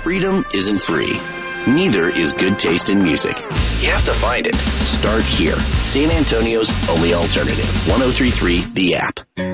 Freedom isn't free. Neither is good taste in music. You have to find it. Start here. San Antonio's only alternative. 103.3 The App.